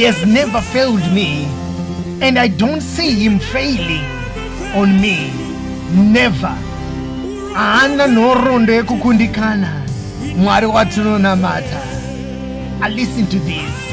He has never failed me, and I don't see him failing on me. Never. Ana noronde kukundikana. Mwari watunonamata. Listen to this.